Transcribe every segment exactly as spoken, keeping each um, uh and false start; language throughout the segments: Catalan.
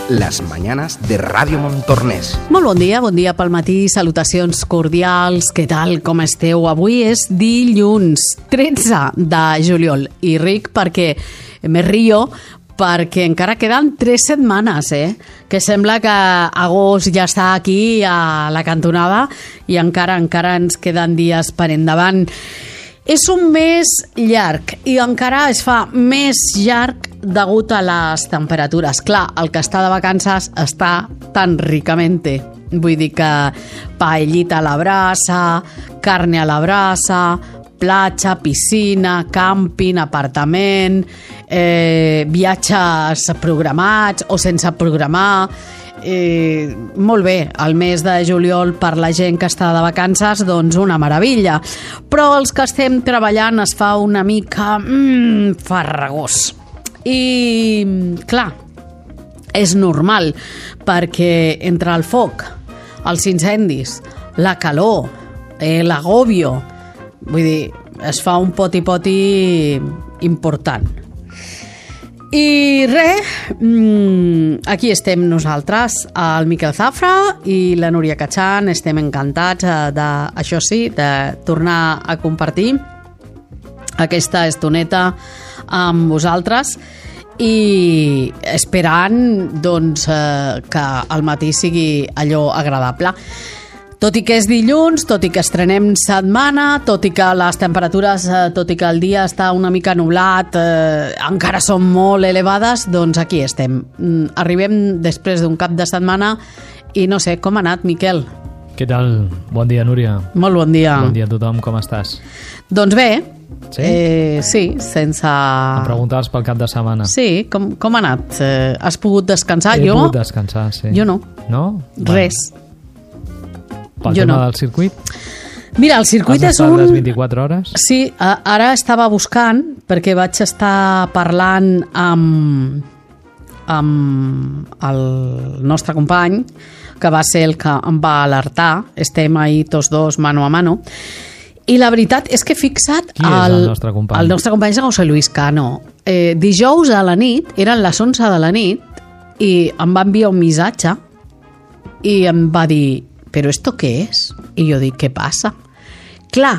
las mañanas de Ràdio Montornès. Molt bon dia, bon dia pel matí, salutacions cordials, què tal, com esteu? Avui és dilluns tretze de juliol i ric perquè me rio perquè encara queden tres setmanes, eh? Que sembla que agost ja està aquí a la cantonada i encara encara ens queden dies per endavant. És un mes llarg i encara es fa més llarg degut a les temperatures. Clar, el que està de vacances està tan ricamente. Vull dir que paellita a la brasa, carne a la brasa, platja, piscina, càmping, apartament, eh, viatges programats o sense programar. Eh, molt bé, el mes de juliol per la gent que està de vacances, doncs una meravella, però els que estem treballant es fa una mica mmm, farragós i clar, és normal perquè entre el foc, els incendis, la calor, eh, l'agòbio, vull dir, es fa un poti-poti important. I res, aquí estem nosaltres, el Miquel Zafra i la Núria Cachan. Estem encantats de, això sí, de tornar a compartir aquesta estoneta amb vosaltres i esperant doncs, que el matí sigui allò agradable. Tot i que és dilluns, tot i que estrenem setmana, tot i que les temperatures, tot i que el dia està una mica nublat, eh, encara són molt elevades, doncs aquí estem. Arribem després d'un cap de setmana i no sé, com ha anat, Miquel? Què tal? Bon dia, Núria. Molt bon dia. Bon dia a tothom, com estàs? Doncs bé, sí, eh, sí sense... Em preguntaves pel cap de setmana. Sí, com, com ha anat? Eh, has pogut descansar? He jo? pogut descansar, sí. Jo no. No? Res. Bueno. Pel jo tema no. del circuit? Mira, el circuit Has és estat un... les vint-i-quatre hores? Sí, ara estava buscant, perquè vaig estar parlant amb, amb el nostre company, que va ser el que em va alertar. Estem ahí tots dos, mano a mano. I la veritat és que he fixat... Qui és el nostre company? El nostre company és José Luis Cano. Eh, dijous a la nit, eren les onze de la nit, i em va enviar un missatge i em va dir... ¿Però esto què és? I jo dic, què passa? Clar,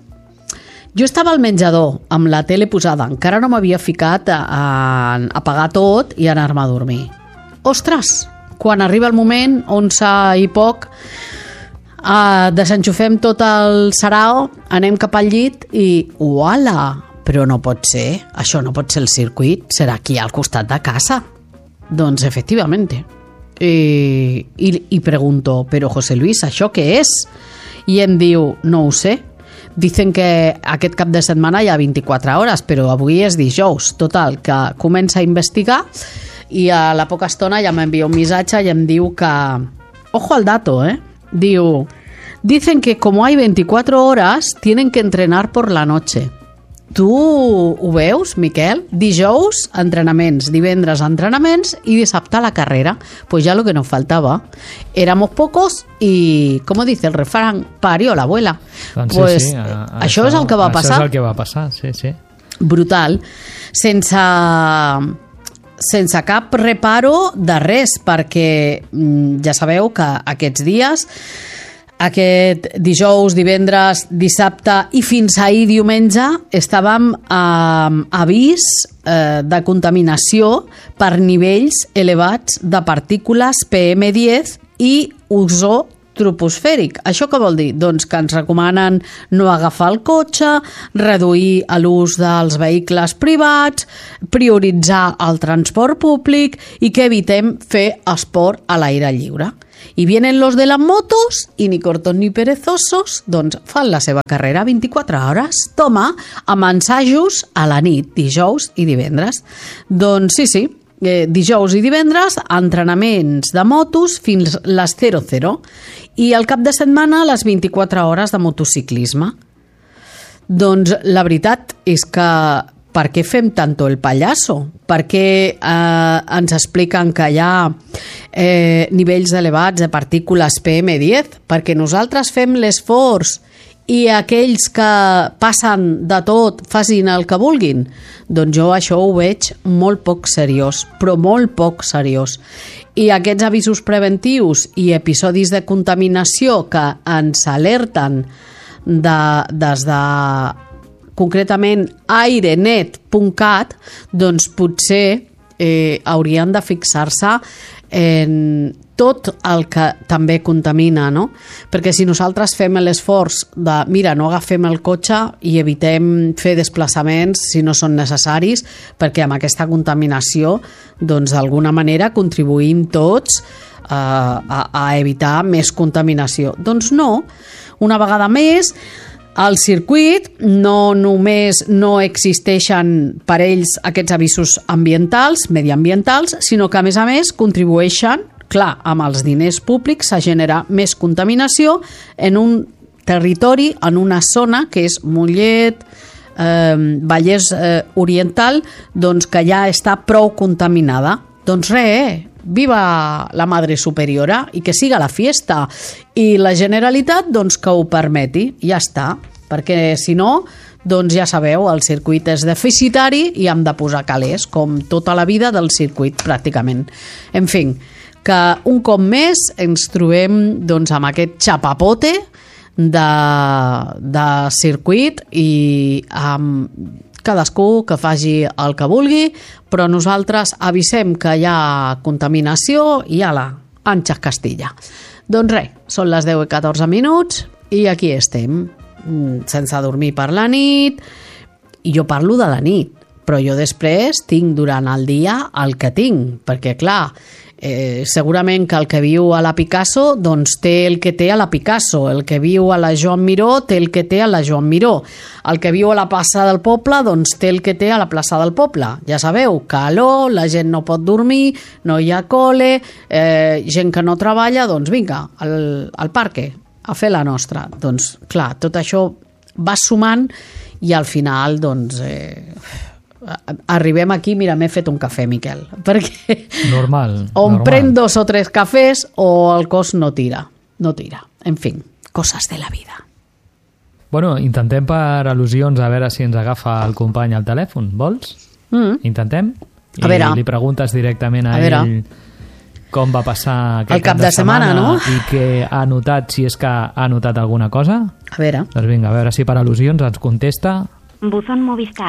jo estava al menjador amb la tele posada, encara no m'havia ficat a, a apagar tot i anar-me a dormir. Ostres, quan arriba el moment, onze i poc, eh, desenxufem tot el sarao, anem cap al llit i uala, però no pot ser, això no pot ser el circuit, serà aquí al costat de casa. Doncs efectivamente. I, i, i pregunto, però José Luis, això què és? I em diu, no ho sé, dicen que aquest cap de setmana hi ha vint-i-quatre hores, però avui és dijous. Total, que comença a investigar i a la poca estona ja m'envia un missatge i em diu que, ojo al dato, eh? Diu, dicen que como hay veinticuatro horas tienen que entrenar por la noche. Tu ho veus, Miquel? Dijous, entrenaments, divendres, entrenaments i dissabte la carrera. Pues ya lo que nos faltaba. Éramos pocos y, como dice el refrán, parió la abuela. Doncs pues, sí, sí, a, a això, això és el que va passar. Això és el que va passar, sí, sí. Brutal. Sense... sense cap reparo de res, perquè ja sabeu que aquests dies, aquest dijous, divendres, dissabte i fins ahir diumenge estàvem amb avís eh, de contaminació per nivells elevats de partícules P M diez i ozó troposfèric. Això què vol dir? Doncs que ens recomanen no agafar el cotxe, reduir l'ús dels vehicles privats, prioritzar el transport públic i que evitem fer esport a l'aire lliure. I vienen los de las motos i ni cortos ni perezosos, doncs fan la seva carrera vint-i-quatre hores. Toma, amb ensajos a la nit, dijous i divendres. Doncs sí, sí, eh, dijous i divendres, entrenaments de motos fins les zero zero. I al cap de setmana, les vint-i-quatre hores de motociclisme. Doncs la veritat és que per què fem tanto el pallasso? Per què eh, ens expliquen que hi ha eh, nivells elevats de partícules P M diez? Perquè nosaltres fem l'esforç i aquells que passen de tot facin el que vulguin, doncs jo això ho veig molt poc seriós, però molt poc seriós. I aquests avisos preventius i episodis de contaminació que ens alerten de, des de concretament airenet punt cat, doncs potser eh, haurien de fixar-se en tot el que també contamina, no? Perquè si nosaltres fem l'esforç de, mira, no agafem el cotxe i evitem fer desplaçaments si no són necessaris, perquè amb aquesta contaminació, doncs d'alguna manera contribuïm tots eh, a, a evitar més contaminació. Doncs no, una vegada més, al circuit no només no existeixen per ells aquests avisos ambientals, mediambientals, sinó que a més a més contribueixen, clar, amb els diners públics a generar més contaminació en un territori, en una zona que és Mollet, eh, Vallès eh, Oriental, doncs que ja està prou contaminada. Doncs res, viva la Madre Superiora i que siga la fiesta. I la Generalitat, doncs que ho permeti, ja està. Perquè si no, doncs ja sabeu, el circuit és deficitari i hem de posar calés, com tota la vida del circuit pràcticament. En fi, que un cop més ens trobem doncs, amb aquest xapapote de, de circuit i amb cadascú que faci el que vulgui, però nosaltres avisem que hi ha contaminació i ala, anxes Castilla. Doncs res, són les deu i catorze minuts i aquí estem, sense dormir per la nit, i jo parlo de la nit, però jo després tinc durant el dia el que tinc, perquè clar, Eh, segurament que el que viu a la Picasso doncs té el que té a la Picasso, el que viu a la Joan Miró té el que té a la Joan Miró, el que viu a la plaça del Poble doncs té el que té a la plaça del Poble. Ja sabeu, calor, la gent no pot dormir, no hi ha cole, eh, gent que no treballa, doncs vinga, al, al parque, a fer la nostra. Doncs clar, tot això va sumant i al final doncs... Eh, arribem aquí, mira, m'he fet un cafè, Miquel, perquè normal, o em normal. prenc dos o tres cafès o el cos no tira, no tira. En fi, coses de la vida. Bueno, intentem per al·lusions a veure si ens agafa el company al telèfon, vols? Mm. Intentem? I a veure. li preguntes directament a, a ell com va passar aquest el cap de, de setmana, setmana, no? I què ha notat, si és que ha notat alguna cosa. A veure. Doncs vinga, a veure si per al·lusions ens contesta. Buzón Movistar.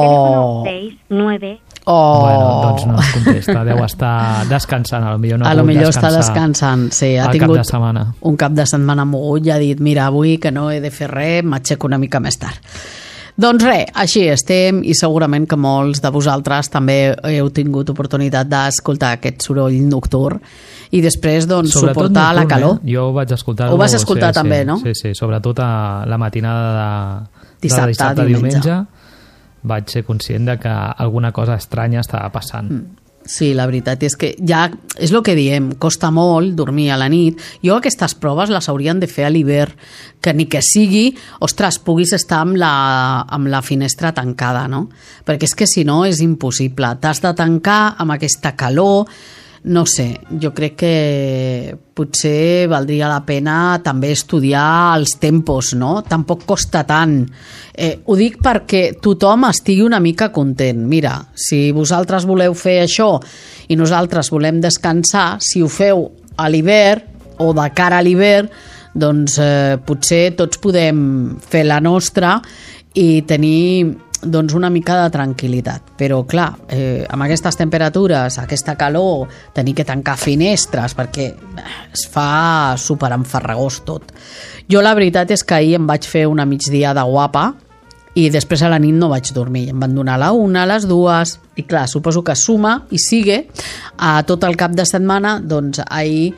Oh. El teléfono seis nueve. Oh. Bueno, doncs no ens contesta, deu estar descansant, a lo millor no ha a lo pogut millor descansar està descansant, sí, ha el tingut cap de setmana. Un cap de setmana mogut i ha dit, mira, avui que no he de fer res, m'aixeco una mica més tard. Doncs res, així estem i segurament que molts de vosaltres també heu tingut oportunitat d'escoltar aquest soroll nocturn i després doncs sobretot suportar nocturn, la calor. Eh? Jo ho vaig escoltar. Ho vas escoltar sí, també, sí, no? Sí, sí, sobretot a la matinada de dissabte, de dissabte a diumenge. diumenge vaig ser conscient de que alguna cosa estranya estava passant. Mm. Sí, la veritat és que ja és el que diem, costa molt dormir a la nit. Jo aquestes proves les haurien de fer a l'hivern, que ni que sigui, ostres, puguis estar amb la, amb la finestra tancada, no? Perquè és que si no és impossible. T'has de tancar amb aquesta calor, no sé, jo crec que potser valdria la pena també estudiar els tempos, no? Tampoc costa tant. Eh, ho dic perquè tothom estigui una mica content. Mira, si vosaltres voleu fer això i nosaltres volem descansar, si ho feu a l'hivern o de cara a l'hivern, doncs eh, potser tots podem fer la nostra i tenir doncs una mica de tranquil·litat, però clar, eh, amb aquestes temperatures, aquesta calor, tenir que tancar finestres perquè es fa super enfarragós tot. Jo la veritat és que ahir em vaig fer una migdia de guapa i després a la nit no vaig dormir, em van donar a la una, a les dues, i clar, suposo que suma i sigue a tot el cap de setmana, doncs ahir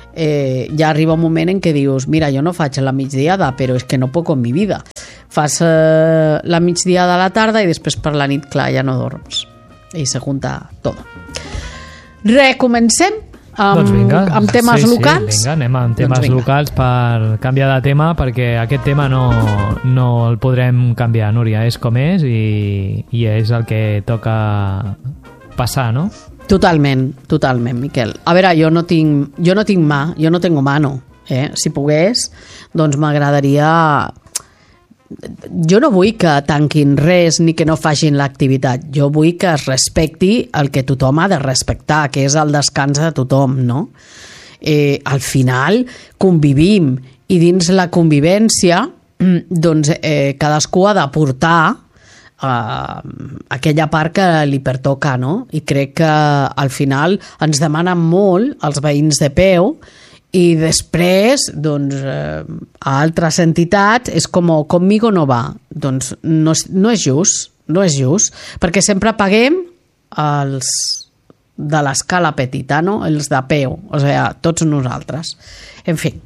eh, ja arriba un moment en què dius, mira, jo no faig la migdiada, però és que no puc en mi vida. Fas eh, la migdia de la tarda i després per la nit, clar, ja no dorms. I se junta tot. Recomencem amb, doncs vinga, amb temes sí, locals. Sí, vinga, anem amb temes doncs locals per canviar de tema, perquè aquest tema no, no el podrem canviar, Núria, és com és i, i és el que toca passar, no? Totalment, totalment, Miquel. A veure, jo no tinc, jo no tinc mà, jo no tengo mano. Eh? Si pogués, doncs m'agradaria jo no vull que tanquin res ni que no facin l'activitat. Jo vull que es respecti el que tothom ha de respectar, que és el descans de tothom, no? Eh, al final convivim i dins la convivència doncs eh, cadascú ha d'aportar Uh, aquella part que li pertoca, no? I crec que al final ens demanen molt els veïns de peu i després doncs uh, a altres entitats és com conmigo no va, doncs no és, no és just, no és just perquè sempre paguem els de l'escala petita, no? Els de peu, o sigui, tots nosaltres. En fi,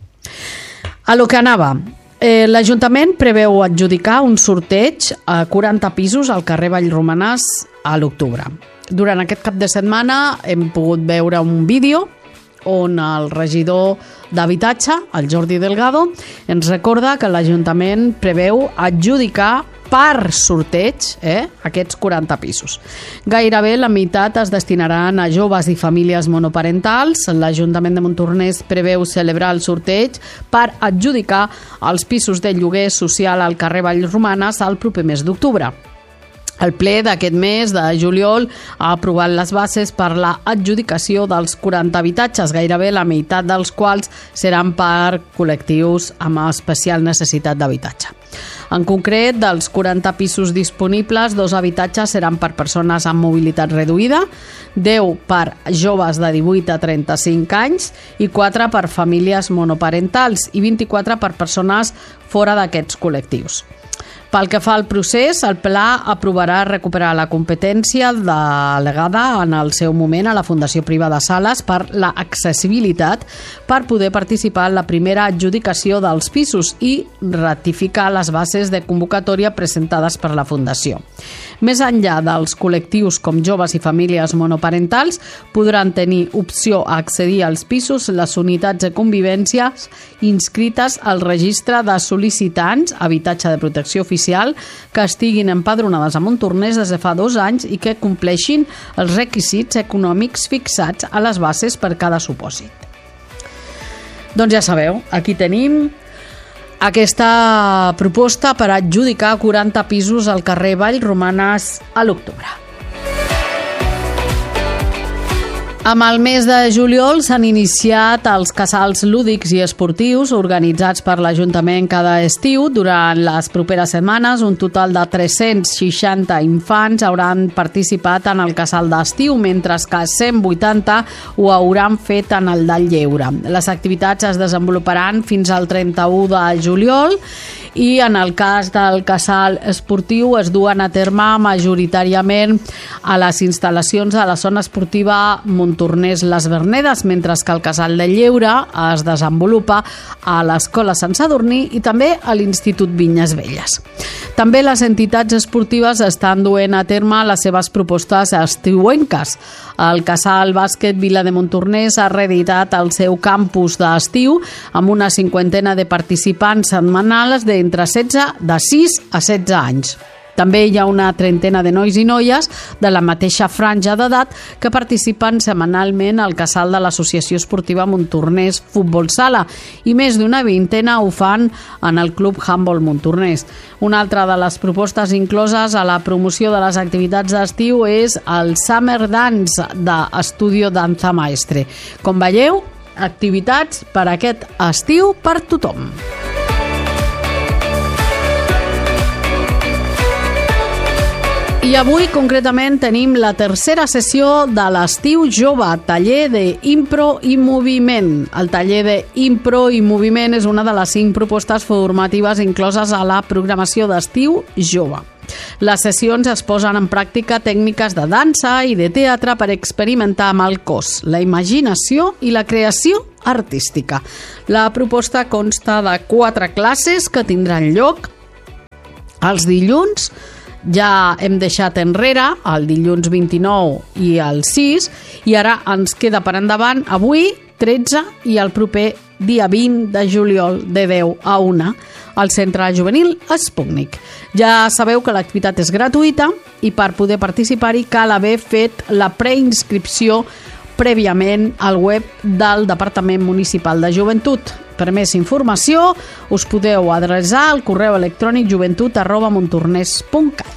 a lo que anava. Eh, L'Ajuntament preveu adjudicar un sorteig a quaranta pisos al carrer Vallromanès a l'octubre. Durant aquest cap de setmana hem pogut veure un vídeo on el regidor d'Habitatge, el Jordi Delgado, ens recorda que l'Ajuntament preveu adjudicar per sorteig eh, aquests quaranta pisos. Gairebé la meitat es destinaran a joves i famílies monoparentals. L'Ajuntament de Montornès preveu celebrar el sorteig per adjudicar els pisos de lloguer social al carrer Vallromanès el proper mes d'octubre. El ple d'aquest mes de juliol ha aprovat les bases per la adjudicació dels quaranta habitatges, gairebé la meitat dels quals seran per col·lectius amb especial necessitat d'habitatge. En concret, dels quaranta pisos disponibles, dos habitatges seran per persones amb mobilitat reduïda, deu per joves de divuit a trenta-cinc anys i quatre per famílies monoparentals i vint-i-quatre per persones fora d'aquests col·lectius. Pel que fa al procés, el Pla aprovarà recuperar la competència delegada en el seu moment a la Fundació Privada Sales per l'accessibilitat per poder participar en la primera adjudicació dels pisos i ratificar les bases de convocatòria presentades per la Fundació. Més enllà dels col·lectius com joves i famílies monoparentals, podran tenir opció a accedir als pisos les unitats de convivència inscrites al registre de sol·licitants habitatge de protecció oficial que estiguin empadronades a Montornès des de fa dos anys i que compleixin els requisits econòmics fixats a les bases per cada supòsit. Doncs ja sabeu, aquí tenim aquesta proposta per adjudicar quaranta pisos al carrer Vallromanès a l'octubre. Amb el mes de juliol s'han iniciat els casals lúdics i esportius organitzats per l'Ajuntament cada estiu. Durant les properes setmanes, un total de tres-cents seixanta infants hauran participat en el casal d'estiu, mentre que cent vuitanta ho hauran fet en el del lleure. Les activitats es desenvoluparan fins al trenta-u de juliol i en el cas del casal esportiu es duen a terme majoritàriament a les instal·lacions de la zona esportiva Montornès Les Vernedes, mentre que el casal de lleure es desenvolupa a l'Escola Sant Sadurní i també a l'Institut Vinyes Velles. També les entitats esportives estan duent a terme les seves propostes estiuenques. El casal bàsquet Vila de Montornès ha reeditat el seu campus d'estiu amb una cinquantena de participants setmanals d'entre setze, de sis a setze anys. També hi ha una trentena de nois i noies de la mateixa franja d'edat que participen setmanalment al casal de l'Associació Esportiva Montornès Futbol Sala i més d'una vintena ho fan en el Club Handbol Montornès. Una altra de les propostes incloses a la promoció de les activitats d'estiu és el Summer Dance d'Estudio Danza Maestre. Com veieu, activitats per aquest estiu per tothom. I avui concretament tenim la tercera sessió de l'Estiu Jove, taller d'impro i moviment. El taller d'impro i moviment és una de les cinc propostes formatives incloses a la programació d'Estiu Jove. Les sessions es posen en pràctica tècniques de dansa i de teatre per experimentar amb el cos, la imaginació i la creació artística. La proposta consta de quatre classes que tindran lloc els dilluns. Ja hem deixat enrere el dilluns vint-i-nou i el sis i ara ens queda per endavant avui, tretze, i el proper dia vint de juliol de deu a una al Centre Juvenil Espúnic. Ja sabeu que l'activitat és gratuïta i per poder participar-hi cal haver fet la preinscripció prèviament al web del Departament Municipal de Joventut. Per més informació us podeu adreçar al correu electrònic joventut arroba montornès punt cat.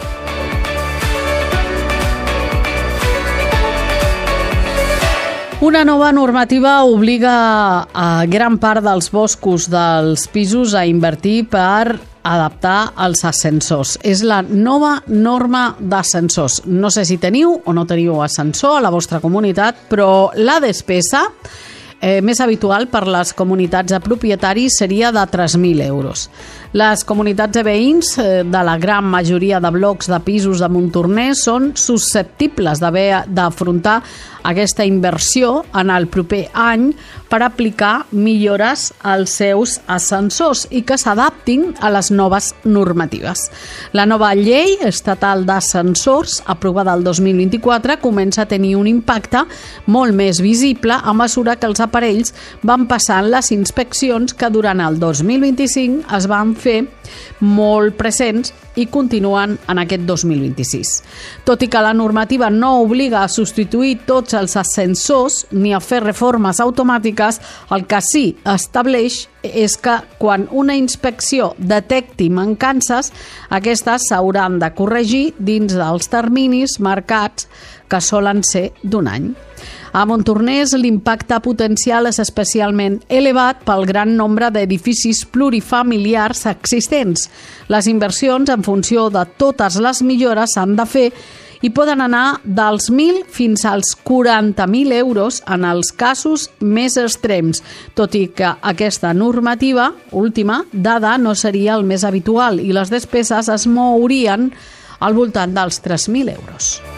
Una nova normativa obliga a gran part dels boscos dels pisos a invertir per adaptar els ascensors. És la nova norma d'ascensors. No sé si teniu o no teniu ascensor a la vostra comunitat, però la despesa eh, més habitual per les comunitats de propietaris seria de tres mil euros. Les comunitats de veïns eh, de la gran majoria de blocs de pisos de Montornès són susceptibles d'haver d'afrontar aquesta inversió en el proper any per aplicar millores als seus ascensors i que s'adaptin a les noves normatives. La nova llei estatal d'ascensors, aprovada el dos mil vint-i-quatre, comença a tenir un impacte molt més visible a mesura que els aparells van passant les inspeccions que durant el dos mil vint-i-cinc es van fer molt presents i continuen en aquest dos mil vint-i-sis. Tot i que la normativa no obliga a substituir tots els ascensors ni a fer reformes automàtiques, el que sí estableix és que quan una inspecció detecti mancances, aquestes s'hauran de corregir dins dels terminis marcats, que solen ser d'un any. A Montornès l'impacte potencial és especialment elevat pel gran nombre d'edificis plurifamiliars existents. Les inversions en funció de totes les millores s'han de fer i poden anar dels mil fins als quaranta mil euros en els casos més extrems, tot i que aquesta normativa última dada no seria el més habitual i les despeses es mourien al voltant dels tres mil euros.